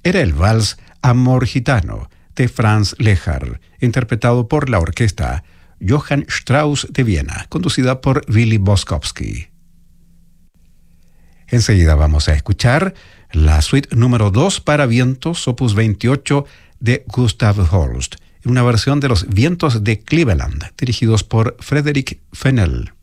era el vals Amor Gitano de Franz Lehár, interpretado por la orquesta Johann Strauss de Viena, conducida por Willy Boskowski. Enseguida vamos a escuchar la suite número 2 para vientos, opus 28 de Gustav Holst, en una versión de los vientos de Cleveland, dirigidos por Frederick Fennell.